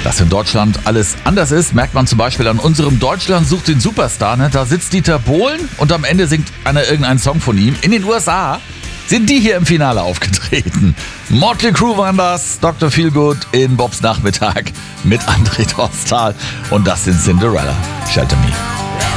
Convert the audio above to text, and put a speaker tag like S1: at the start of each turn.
S1: Dass in Deutschland alles anders ist, merkt man zum Beispiel an unserem Deutschland sucht den Superstar. Ne? Da sitzt Dieter Bohlen und am Ende singt einer irgendeinen Song von ihm. In den USA sind die hier im Finale aufgetreten. Motley Crue waren das, Dr. Feelgood in Bobs Nachmittag mit André Dostal und das sind Cinderella, Shelter Me.